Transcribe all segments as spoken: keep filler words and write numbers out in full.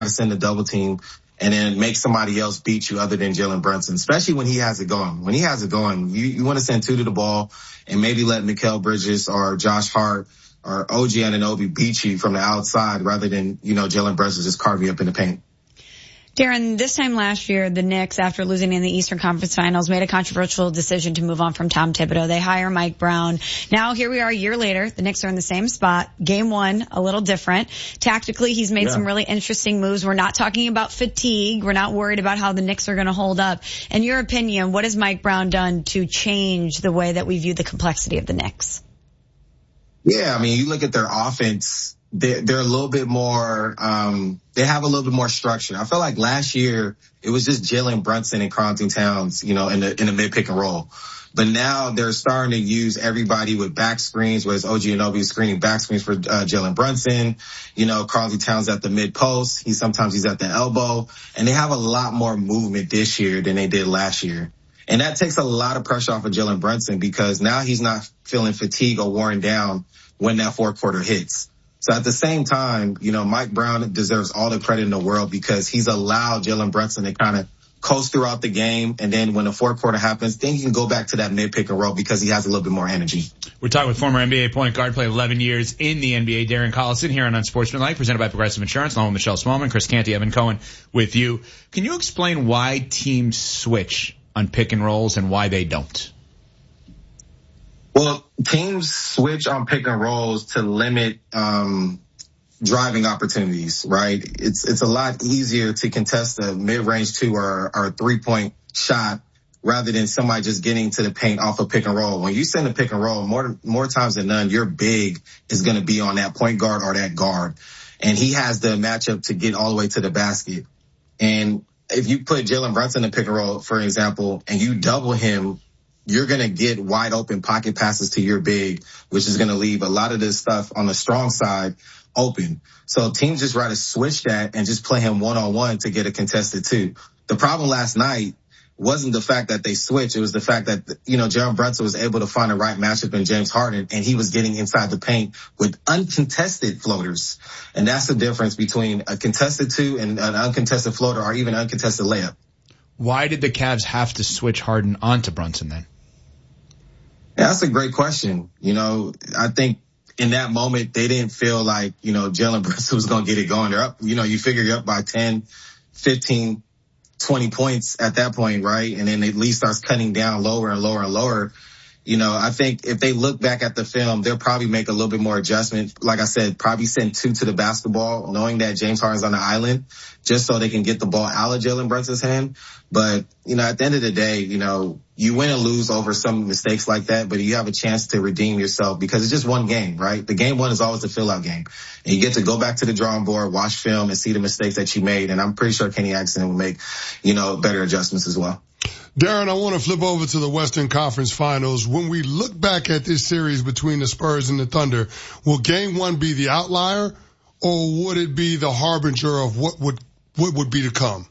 to send a double team and then make somebody else beat you other than Jalen Brunson, especially when he has it going. When he has it going, you, you want to send two to the ball and maybe let Mikal Bridges or Josh Hart or O G Anunoby beat you from the outside rather than, you know, Jalen Brunson just carve you up in the paint. Darren, this time last year, the Knicks, after losing in the Eastern Conference Finals, made a controversial decision to move on from Tom Thibodeau. They hire Mike Brown. Now, here we are a year later. The Knicks are in the same spot. Game one, a little different. Tactically, he's made yeah. some really interesting moves. We're not talking about fatigue. We're not worried about how the Knicks are going to hold up. In your opinion, what has Mike Brown done to change the way that we view the complexity of the Knicks? Yeah, I mean, you look at their offense. They're, they're a little bit more, um, they have a little bit more structure. I feel like last year it was just Jalen Brunson and Carlton Towns, you know, in the, in the mid pick and roll. But now they're starting to use everybody with back screens, whereas O G Anunoby is screening back screens for, uh, Jalen Brunson. You know, Carlton Towns at the mid post. He sometimes he's at the elbow, and they have a lot more movement this year than they did last year. And that takes a lot of pressure off of Jalen Brunson because now he's not feeling fatigue or worn down when that fourth quarter hits. So at the same time, you know, Mike Brown deserves all the credit in the world because he's allowed Jalen Brunson to kind of coast throughout the game. And then when the fourth quarter happens, then you can go back to that mid pick and roll because he has a little bit more energy. We're talking with former N B A point guard, played eleven years in the N B A, Darren Collison, here on Unsportsmanlike, presented by Progressive Insurance, along with Michelle Smallman, Chris Canty, Evan Cohen with you. Can you explain why teams switch on pick and rolls and why they don't? Well, teams switch on pick and rolls to limit um driving opportunities, right? It's it's a lot easier to contest a mid-range two or, or a three-point shot rather than somebody just getting to the paint off a pick and roll. When you send a pick and roll, more more times than none, your big is going to be on that point guard or that guard. And he has the matchup to get all the way to the basket. And if you put Jalen Brunson in pick and roll, for example, and you double him, you're going to get wide open pocket passes to your big, which is going to leave a lot of this stuff on the strong side open. So teams just rather switch that and just play him one on one to get a contested two. The problem last night wasn't the fact that they switched. It was the fact that, you know, Jalen Brunson was able to find the right matchup in James Harden, and he was getting inside the paint with uncontested floaters. And that's the difference between a contested two and an uncontested floater or even uncontested layup. Why did the Cavs have to switch Harden onto Brunson then? Yeah, that's a great question. You know, I think in that moment, they didn't feel like, you know, Jalen Brunson was going to get it going. They're up, you know, you figure you're up by ten, fifteen, twenty points at that point, right? And then it at least starts cutting down lower and lower and lower. You know, I think if they look back at the film, they'll probably make a little bit more adjustment. Like I said, probably send two to the basketball, knowing that James Harden's on the island, just so they can get the ball out of Jalen Brunson's hand. But, you know, at the end of the day, you know, you win and lose over some mistakes like that, but you have a chance to redeem yourself because it's just one game, right? The game one is always a fill-out game. And you get to go back to the drawing board, watch film, and see the mistakes that you made. And I'm pretty sure Kenny Atkinson will make, you know, better adjustments as well. Darren, I want to flip over to the Western Conference Finals. When we look back at this series between the Spurs and the Thunder, will game one be the outlier, or would it be the harbinger of what would what would be to come?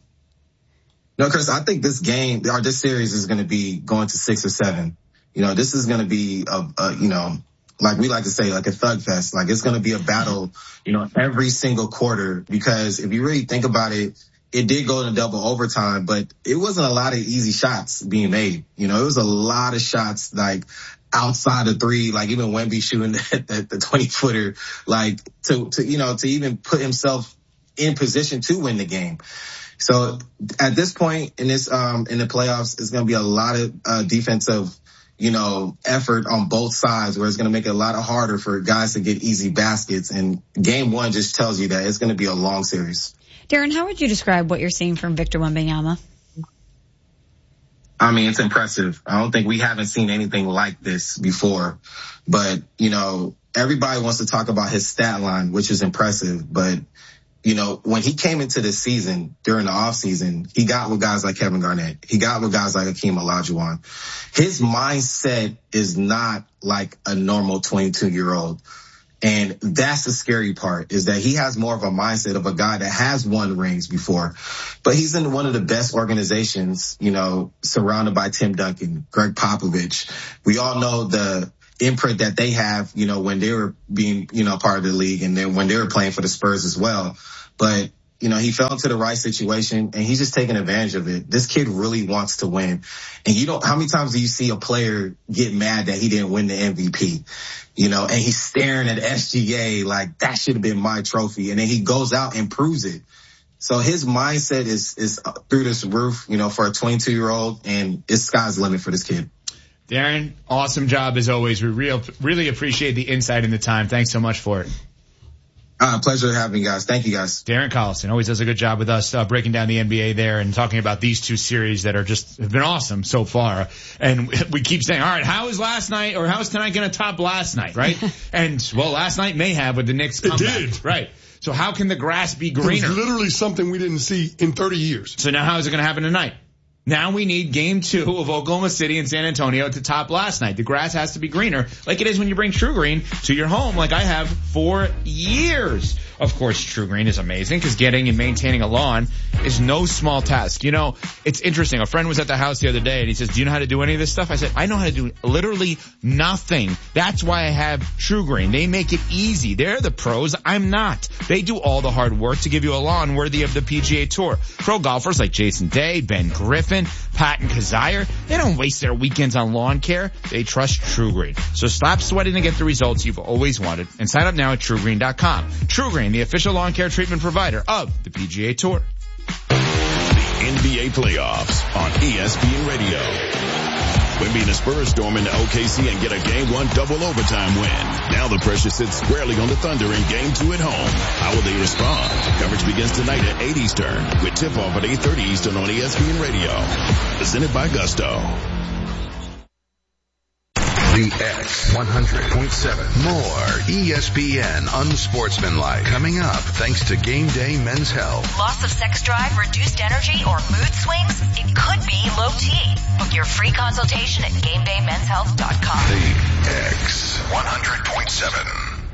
No, Chris, I think this game or this series is going to be going to six or seven. You know, this is going to be a, a you know, like we like to say, like a thug fest. Like it's going to be a battle, you know, every single quarter, because if you really think about it, it did go into double overtime, but it wasn't a lot of easy shots being made. You know, it was a lot of shots like outside of three, like even Wemby shooting the, the twenty footer, like to, to, you know, to even put himself in position to win the game. So at this point in this, um, in the playoffs, it's going to be a lot of, uh, defensive, you know, effort on both sides, where it's going to make it a lot harder for guys to get easy baskets. And game one just tells you that it's going to be a long series. Darren, how would you describe what you're seeing from Victor Wembanyama? I mean, it's impressive. I don't think we haven't seen anything like this before. But, you know, everybody wants to talk about his stat line, which is impressive. But, you know, when he came into this season during the offseason, he got with guys like Kevin Garnett. He got with guys like Hakeem Olajuwon. His mindset is not like a normal twenty-two-year-old. And that's the scary part, is that he has more of a mindset of a guy that has won rings before. But he's in one of the best organizations, you know, surrounded by Tim Duncan, Greg Popovich. We all know the imprint that they have, you know, when they were being, you know, part of the league, and then when they were playing for the Spurs as well. But you know, he fell into the right situation and he's just taking advantage of it. This kid really wants to win. And you don't, how many times do you see a player get mad that he didn't win the M V P? You know, and he's staring at S G A like that should have been my trophy. And then he goes out and proves it. So his mindset is, is through this roof, you know, for a twenty-two year old, and it's sky's the limit for this kid. Darren, awesome job as always. We real, really appreciate the insight and the time. Thanks so much for it. Uh, pleasure having you guys. Thank you guys. Darren Collison always does a good job with us, uh, breaking down the N B A there and talking about these two series that are just, have been awesome so far. And we keep saying, all right, how is last night or how is tonight going to top last night, right? And well, last night may have with the Knicks comeback. It did. Right. So how can the grass be greener? It was literally something we didn't see in thirty years. So now how is it going to happen tonight? Now we need game two of Oklahoma City and San Antonio to top last night. The grass has to be greener like it is when you bring True Green to your home like I have for years. Of course, True Green is amazing because getting and maintaining a lawn is no small task. You know, it's interesting. A friend was at the house the other day and he says, do you know how to do any of this stuff? I said, I know how to do literally nothing. That's why I have True Green. They make it easy. They're the pros. I'm not. They do all the hard work to give you a lawn worthy of the P G A Tour. Pro golfers like Jason Day, Ben Griffin, Patton Kazire, they don't waste their weekends on lawn care. They trust True Green. So stop sweating to get the results you've always wanted and sign up now at True Green dot com. True Green, the official lawn care treatment provider of the P G A Tour. The N B A playoffs on E S P N Radio. Wemby and the Spurs storm into O K C and get a game one double overtime win. Now the pressure sits squarely on the Thunder in game two at home. How will they respond? Coverage begins tonight at eight Eastern with tip-off at eight thirty Eastern on E S P N Radio. Presented by Gusto. The X one hundred point seven. More E S P N Unsportsmanlike coming up thanks to Game Day Men's Health. Loss of sex drive, reduced energy, or mood swings? It could be low T. Book your free consultation at game day men's health dot com. The X one hundred point seven.